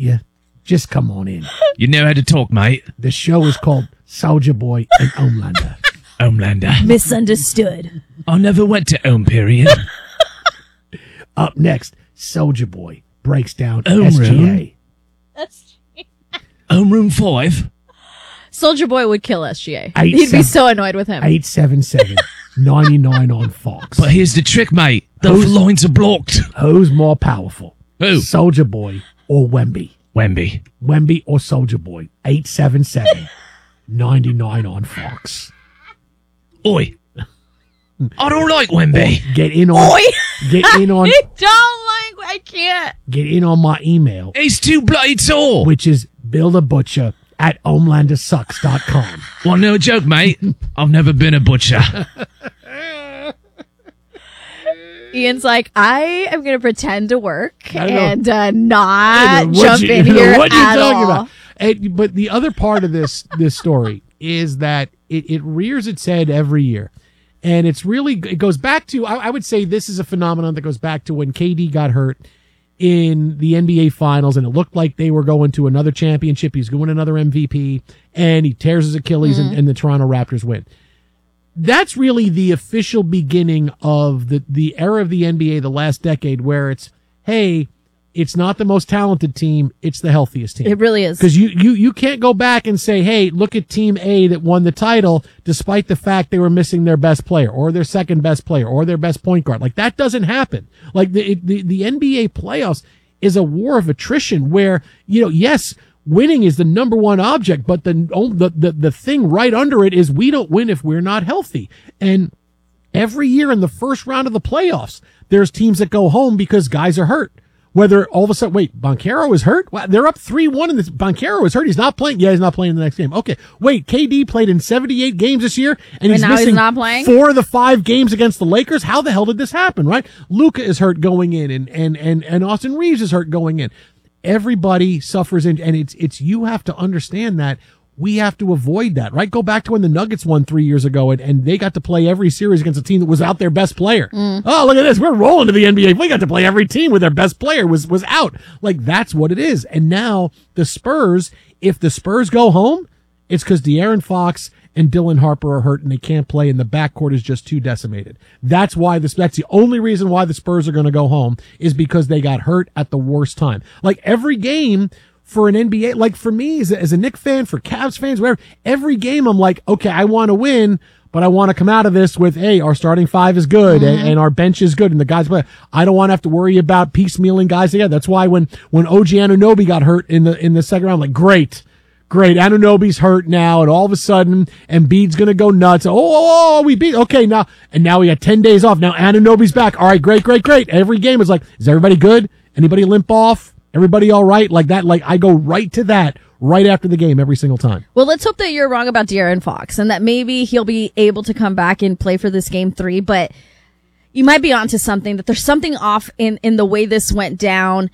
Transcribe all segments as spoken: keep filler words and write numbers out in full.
you? Just come on in. You know how to talk, mate. The show is called Soldier Boy and Homelander. Homelander. Misunderstood. I never went to home, period. Up next, Soldier Boy breaks down Home S G A. room. That's Homeroom five. Soldier Boy would kill S G A. Eight, He'd be seven- so annoyed with him. eight seven seven, nine nine on Fox. But here's the trick, mate. The Who's- lines are blocked. Who's more powerful? Who? Soldier Boy or Wemby? Wemby. Wemby or Soldier Boy? eight seven seven, nine nine on Fox. Oi. I don't like Wemby. Get in on Oi! get in on I don't like, I can't. get in on my email, He's too bloody tall. which is Bill the Butcher at homelander sucks dot com. Well, no joke, mate. I've never been a butcher. Ian's like, I am going to pretend to work I know. and uh, I not know what jump you- in I know here what you at talking all. about. And, but the other part of this this story is that it, it rears its head every year. And it's really, it goes back to, I, I would say this is a phenomenon that goes back to when K D got hurt in the N B A finals and it looked like they were going to another championship. He's going another M V P and he tears his Achilles Mm-hmm. and, and the Toronto Raptors win. That's really the official beginning of the, the era of the N B A, the last decade, where it's, hey, it's not the most talented team, it's the healthiest team. It really is. Because you, you, you can't go back and say, hey, look at Team A that won the title despite the fact they were missing their best player or their second best player or their best point guard. Like, that doesn't happen. Like, the, the, the N B A playoffs is a war of attrition where, you know, yes, winning is the number one object, but the, the, the, the thing right under it is we don't win if we're not healthy. And every year in the first round of the playoffs, there's teams that go home because guys are hurt. Whether all of a sudden, wait, Banchero is hurt? Well, they're up three one and this Banchero is hurt. He's not playing. Yeah, he's not playing in the next game. Okay. Wait, K D played in seventy-eight games this year and he's And now he's missing not playing? four of the five games against the Lakers. How the hell did this happen, right? Luka is hurt going in and, and, and, and Austin Reeves is hurt going in. Everybody suffers in, and it's, it's, you have to understand that we have to avoid that, right? Go back to when the Nuggets won three years ago and, and they got to play every series against a team that was out their best player. Oh, look at this. We're rolling to the N B A. We got to play every team where their best player was, was out. Like, that's what it is. And now the Spurs, if the Spurs go home, it's because De'Aaron Fox and Dylan Harper are hurt and they can't play and the backcourt is just too decimated. That's why this, that's the only reason why the Spurs are going to go home is because they got hurt at the worst time. Like, every game for an N B A, like for me as a, as a Knicks fan, for Cavs fans, whatever, every game I'm like, okay, I want to win, but I want to come out of this with, hey, our starting five is good Mm-hmm. and, and our bench is good and the guys play. I don't want to have to worry about piecemealing guys together. That's why when, when O G Anunoby got hurt in the, in the second round, I'm like, great. Great, Anunoby's hurt now, and all of a sudden, Embiid's gonna go nuts. Oh, oh, oh, we beat. Okay, now, and now we got ten days off. Now Anunoby's back. All right, great, great, great. Every game is like, is everybody good? Anybody limp off? Everybody all right? Like that. Like I go right to that right after the game every single time. Well, let's hope that you're wrong about De'Aaron Fox and that maybe he'll be able to come back and play for this game three. But you might be onto something, that there's something off in, in the way this went down.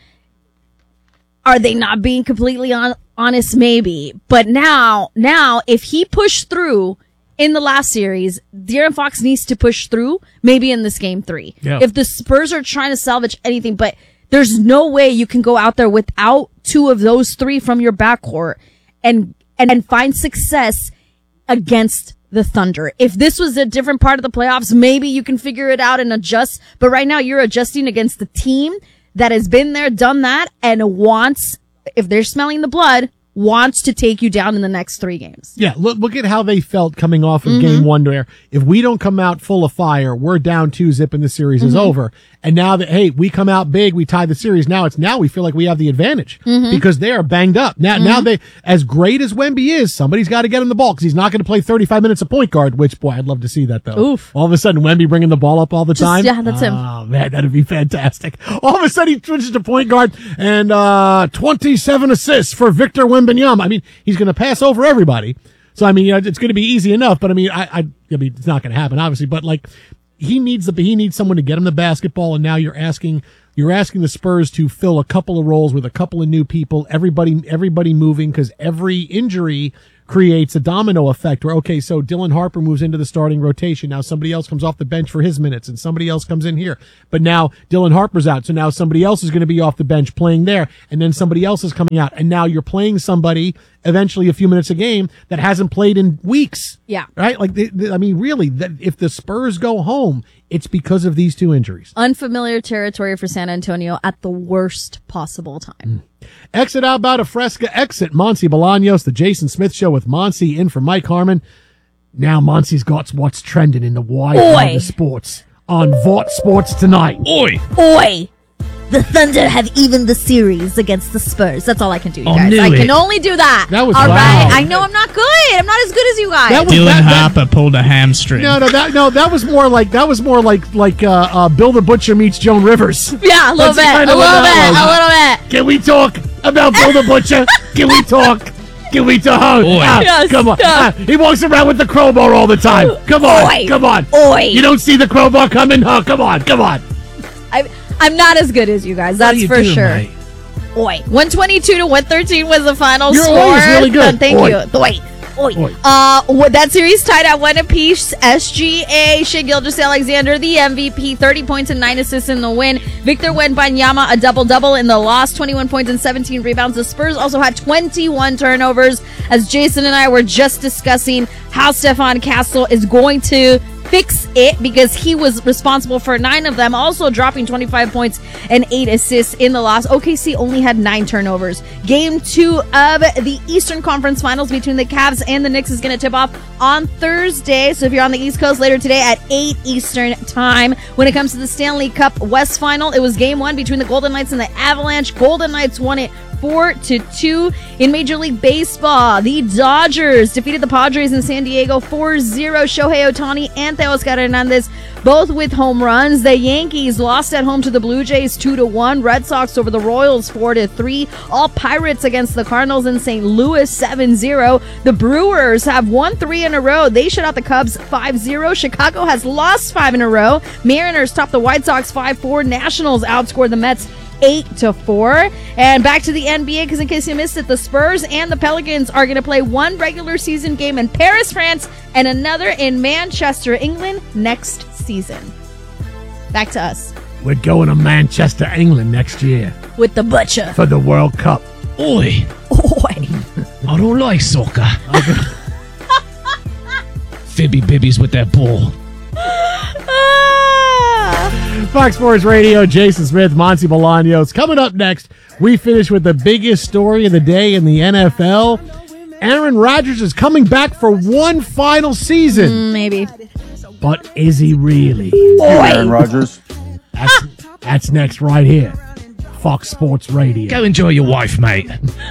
Are they not being completely on, honest? Maybe. But now, now, if he pushed through in the last series, De'Aaron Fox needs to push through maybe in this game three. Yeah. If the Spurs are trying to salvage anything, but there's no way you can go out there without two of those three from your backcourt and, and, and find success against the Thunder. If this was a different part of the playoffs, maybe you can figure it out and adjust. But right now you're adjusting against the team that has been there, done that, and wants, if they're smelling the blood, wants to take you down in the next three games. Yeah, look look at how they felt coming off of game one where if we don't come out full of fire, we're down two zip and the series is over. And now that, hey, we come out big, we tie the series. Now it's, now we feel like we have the advantage because they are banged up. Now, now they, as great as Wemby is, somebody's got to get him the ball because he's not going to play thirty-five minutes of point guard, which, boy, I'd love to see that though. Oof. All of a sudden, Wemby bringing the ball up all the Just- time. yeah, that's him. Oh, man, that'd be fantastic. All of a sudden, he switches to point guard and, uh, twenty-seven assists for Victor Wembanyama. I mean, he's going to pass over everybody. So, I mean, you know, it's going to be easy enough, but I mean, I, I, I mean, it's not going to happen, obviously, but like, he needs the, he needs someone to get him the basketball, and now you're asking, you're asking the Spurs to fill a couple of roles with a couple of new people, everybody, everybody moving, because every injury creates a domino effect where, okay, so Dylan Harper moves into the starting rotation. Now somebody else comes off the bench for his minutes and somebody else comes in here. But now Dylan Harper's out. So now somebody else is going to be off the bench playing there. And then somebody else is coming out. And now you're playing somebody eventually a few minutes a game that hasn't played in weeks. Yeah. Right? Like, they, they, I mean, really, that if the Spurs go home, it's because of these two injuries. Unfamiliar territory for San Antonio at the worst possible time. Mm. Exit out about a Fresca exit. Monty Bolaños, the Jason Smith Show with Monty in for Mike Harmon. Now Monty's got what's trending in the wide world of sports on Vought Sports Tonight. Oi! Oi! The Thunder have evened the series against the Spurs. That's all I can do, you Oh, guys. knew I it. can only do that. That was all wow. right. I know I'm not good. I'm not as good as you guys. That was- Dylan that- that- Harper pulled a hamstring. No, no, that no, that was more like that was more like like uh, uh, Bill the Butcher meets Joan Rivers. yeah, a little That's bit. A kinda little what bit. that A was. little bit. Can we talk about Bill the Butcher? Can we talk? Can we talk? Oi. Ah, Yes, come on. yeah. Ah, he walks around with the crowbar all the time. Come on. Oi. Come on. Oi. You don't see the crowbar coming? Huh? Come on. Come on. I, I'm not as good as you guys. What That's are you for doing, sure. mate? Oi. one twenty-two to one thirteen was the final Your score. oi is really good. Uh, Thank Oi. you. Oi. Oi. Oi. Uh, what- that series tied at one apiece. S G A, Shea Gilgeous-Alexander, the M V P, thirty points and nine assists in the win. Victor Wembanyama, a double-double in the loss, twenty-one points and seventeen rebounds. The Spurs also had twenty-one turnovers. As Jason and I were just discussing how Stefan Castle is going to fix it because he was responsible for nine of them, also dropping twenty-five points and eight assists in the loss. O K C only had nine turnovers. Game two of the Eastern Conference Finals between the Cavs and the Knicks is going to tip off on Thursday. So if you're on the East Coast, later today at eight Eastern time. When it comes to the Stanley Cup West Final, it was game one between the Golden Knights and the Avalanche. Golden Knights won it four to two. In Major League Baseball, the Dodgers defeated the Padres in San Diego four zero. Shohei Ohtani and Teoscar Hernandez both with home runs. The Yankees lost at home to the Blue Jays two to one. Red Sox over the Royals four to three. All Pirates against the Cardinals in Saint Louis seven zero. The Brewers have won three in a row. They shut out the Cubs five zero. Chicago has lost five in a row. Mariners topped the White Sox five four. Nationals outscored the Mets eight to four. And back to the N B A, because in case you missed it, the Spurs and the Pelicans are going to play one regular season game in Paris, France, and another in Manchester, England next season. Back to us We're going to Manchester, England next year with the Butcher. for the World Cup. Oi! Oi. I don't like soccer. Fibby bibbies with that ball. Ah. Fox Sports Radio, Jason Smith, Monty Bolaños. Coming up next, we finish with the biggest story of the day in the N F L. Aaron Rodgers is coming back for one final season. Maybe. But is he really? Aaron Rodgers. That's, that's next right here. Fox Sports Radio. Go enjoy your wife, mate.